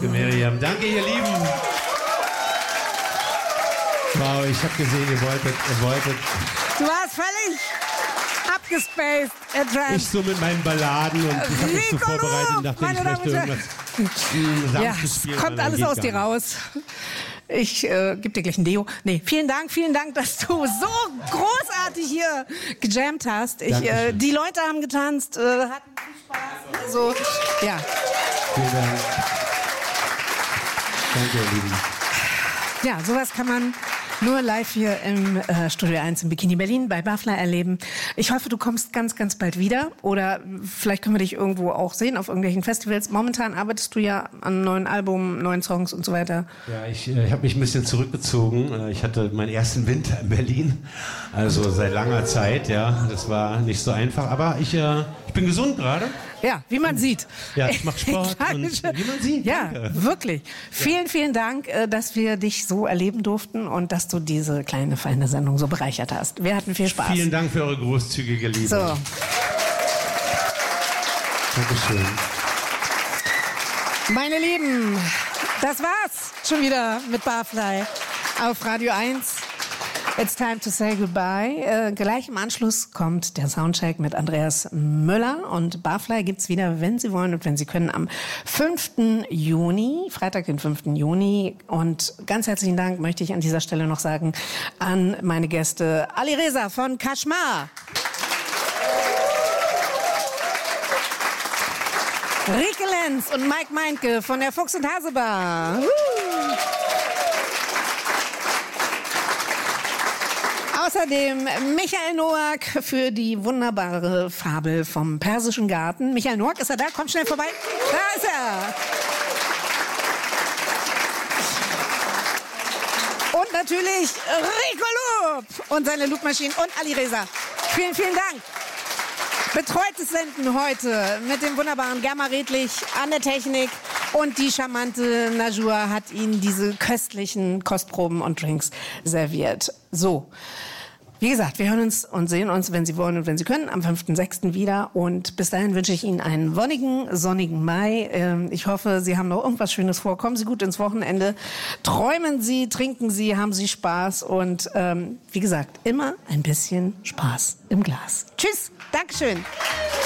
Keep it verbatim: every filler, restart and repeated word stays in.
Danke, Miriam. Danke, ihr Lieben. Wow, ich habe gesehen, ihr wolltet, ihr wolltet. Du warst völlig abgespaced, entranced. Ich so mit meinen Balladen und ich habe mich so vorbereitet und dachte, ich möchte irgendwas mh, ja, spielen. kommt alles aus dir raus. Ich äh, gebe dir gleich ein Deo. Nee, vielen Dank, vielen Dank, dass du so großartig hier gejammt hast. Ich, äh, die Leute haben getanzt, äh, hatten viel Spaß. Also, ja. Vielen Dank. Danke, ihr Lieben. Ja, sowas kann man nur live hier im äh, Studio eins im Bikini Berlin bei Barfly erleben. Ich hoffe, du kommst ganz, ganz bald wieder. Oder vielleicht können wir dich irgendwo auch sehen auf irgendwelchen Festivals. Momentan arbeitest du ja an einem neuen Album, neuen Songs und so weiter. Ja, ich, äh, ich habe mich ein bisschen zurückgezogen. Ich hatte meinen ersten Winter in Berlin. Also seit langer Zeit, ja. Das war nicht so einfach. Aber ich, äh, ich bin gesund gerade. Ja, wie man sieht. Ja, ich mache Sport und wie man sieht. Ja, danke. Wirklich. Vielen, vielen Dank, dass wir dich so erleben durften und dass du diese kleine, feine Sendung so bereichert hast. Wir hatten viel Spaß. Vielen Dank für eure großzügige Liebe. So. Dankeschön. Meine Lieben, das war's schon wieder mit Barfly auf Radio eins. It's time to say goodbye. Äh, gleich im Anschluss kommt der Soundcheck mit Andreas Möller und Barfly gibt's wieder, wenn Sie wollen und wenn Sie können, am fünften Juni, Freitag, den fünften Juni. Und ganz herzlichen Dank möchte ich an dieser Stelle noch sagen an meine Gäste Ali Reza von Kashmar, Rike Lenz und Mike Meinke von der Fuchs und Hase Bar. Außerdem Michael Noack für die wunderbare Fabel vom Persischen Garten. Michael Noack, ist er da? Komm schnell vorbei. Da ist er. Und natürlich Rico Loop und seine Loopmaschinen und Ali Reza. Vielen, vielen Dank. Betreutes Senden heute mit dem wunderbaren Germa Redlich an der Technik. Und die charmante Najua hat Ihnen diese köstlichen Kostproben und Drinks serviert. So, wie gesagt, wir hören uns und sehen uns, wenn Sie wollen und wenn Sie können, am fünften sechsten wieder. Und bis dahin wünsche ich Ihnen einen wonnigen, sonnigen Mai. Ich hoffe, Sie haben noch irgendwas Schönes vor. Kommen Sie gut ins Wochenende. Träumen Sie, trinken Sie, haben Sie Spaß. Und ähm, wie gesagt, immer ein bisschen Spaß im Glas. Tschüss, Dankeschön.